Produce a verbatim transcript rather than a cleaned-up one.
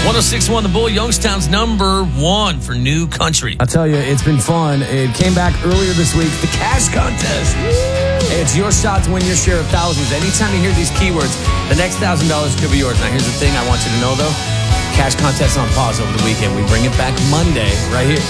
one oh six point one The Bull, Youngstown's number one for new country. I'll tell you, it's been fun. It came back earlier this week. The cash contest. It's your shot to win your share of thousands. Anytime you hear these keywords, the next one thousand dollars could be yours. Now, here's the thing I want you to know, though. Cash contest on pause over the weekend. We bring it back Monday right here.